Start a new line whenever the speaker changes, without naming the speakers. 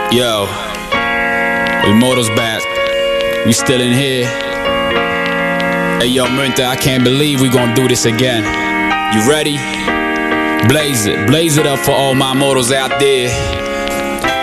Yo, El Moto's back. We still in here. Hey yo, Murta, I can't believe we gonna do this again. You ready? Blaze it up for all my motos out there.